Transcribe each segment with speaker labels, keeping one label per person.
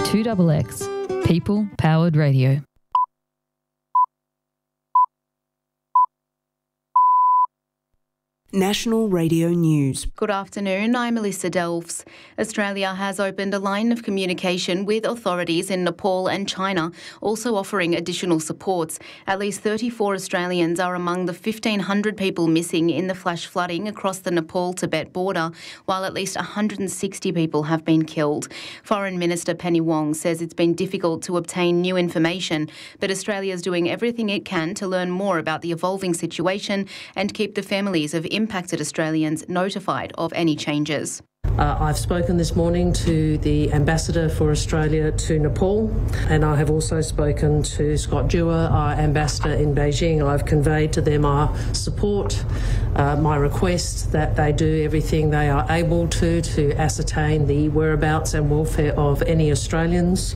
Speaker 1: 2XX, people-powered radio.
Speaker 2: National Radio News.
Speaker 3: Good afternoon, I'm Melissa Delves. Australia has opened a line of communication with authorities in Nepal and China, also offering additional supports. At least 34 Australians are among the 1,500 people missing in the flash flooding across the Nepal-Tibet border, while at least 160 people have been killed. Foreign Minister Penny Wong says it's been difficult to obtain new information, but Australia is doing everything it can to learn more about the evolving situation and keep the families of impacted Australians notified of any changes.
Speaker 4: I've spoken this morning to the Ambassador for Australia to Nepal, and I have also spoken to Scott Dewar, our Ambassador in Beijing. I've conveyed to them our support, my request that they do everything they are able to ascertain the whereabouts and welfare of any Australians.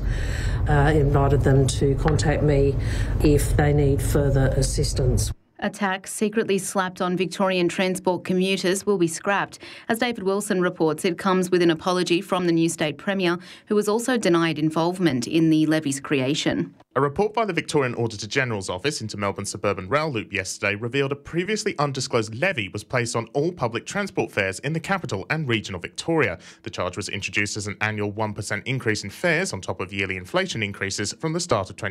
Speaker 4: Invited them to contact me if they need further assistance.
Speaker 3: A tax secretly slapped on Victorian transport commuters will be scrapped. As David Wilson reports, it comes with an apology from the new state premier, who was also denied involvement in the levy's creation.
Speaker 5: A report by the Victorian Auditor-General's Office into Melbourne's suburban rail loop yesterday revealed a previously undisclosed levy was placed on all public transport fares in the capital and regional Victoria. The charge was introduced as an annual 1% increase in fares on top of yearly inflation increases from the start of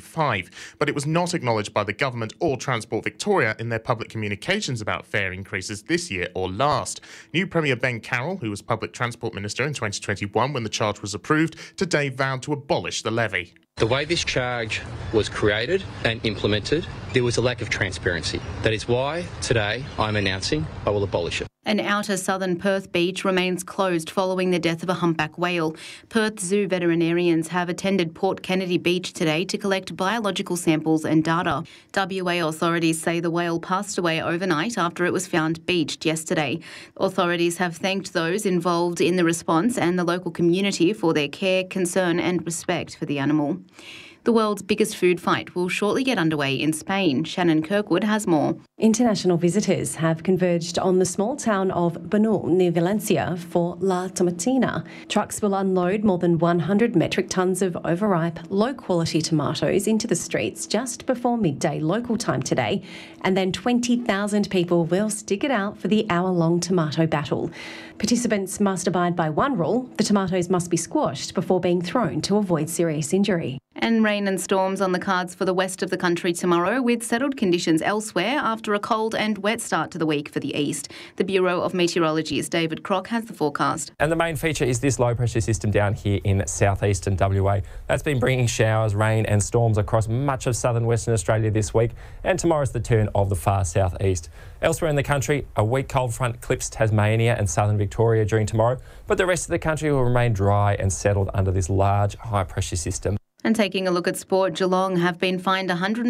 Speaker 5: 2025. But it was not acknowledged by the government or Transport Victoria in their public communications about fare increases this year or last. New Premier Ben Carroll, who was Public Transport Minister in 2021 when the charge was approved, today vowed to abolish the levy.
Speaker 6: The way this charge was created and implemented, there was a lack of transparency. That is why today I'm announcing I will abolish it.
Speaker 3: An outer southern Perth beach remains closed following the death of a humpback whale. Perth Zoo veterinarians have attended Port Kennedy Beach today to collect biological samples and data. WA authorities say the whale passed away overnight after it was found beached yesterday. Authorities have thanked those involved in the response and the local community for their care, concern and respect for the animal. The world's biggest food fight will shortly get underway in Spain. Shannon Kirkwood has more.
Speaker 7: International visitors have converged on the small town of Banul near Valencia for La Tomatina. Trucks will unload more than 100 metric tonnes of overripe, low-quality tomatoes into the streets just before midday local time today, and then 20,000 people will stick it out for the hour-long tomato battle. Participants must abide by one rule: the tomatoes must be squashed before being thrown to avoid serious injury.
Speaker 3: And rain and storms on the cards for the west of the country tomorrow, with settled conditions elsewhere after a cold and wet start to the week for the east. The Bureau of Meteorology's David Crock has the forecast.
Speaker 8: And the main feature is this low pressure system down here in southeastern WA. That's been bringing showers, rain and storms across much of southern Western Australia this week, and tomorrow's the turn of the far southeast. Elsewhere in the country, a weak cold front clips Tasmania and southern Victoria during tomorrow, but the rest of the country will remain dry and settled under this large high pressure system.
Speaker 3: And taking a look at sport, Geelong have been fined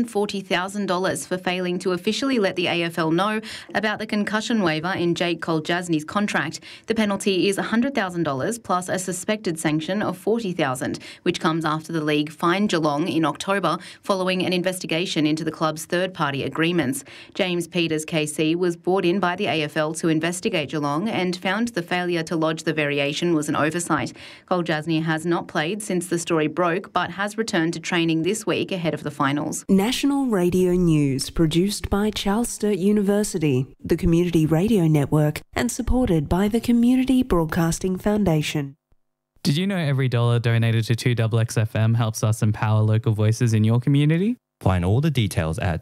Speaker 3: $140,000 for failing to officially let the AFL know about the concussion waiver in Jake Koljasny's contract. The penalty is $100,000 plus a suspected sanction of $40,000, which comes after the league fined Geelong in October following an investigation into the club's third-party agreements. James Peters KC was brought in by the AFL to investigate Geelong and found the failure to lodge the variation was an oversight. Koljasny has not played since the story broke, but has returned to training this week ahead of the finals.
Speaker 2: National Radio News, produced by Charles Sturt University, the Community Radio Network, and supported by the Community Broadcasting Foundation.
Speaker 9: Did you know every dollar donated to 2XXFM helps us empower local voices in your community?
Speaker 10: Find all the details at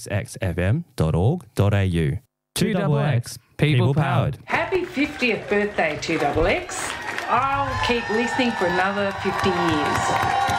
Speaker 10: 2xxfm.org.au.
Speaker 9: 2XX, people powered.
Speaker 11: Happy 50th birthday, 2XX. I'll keep listening for another 50 years.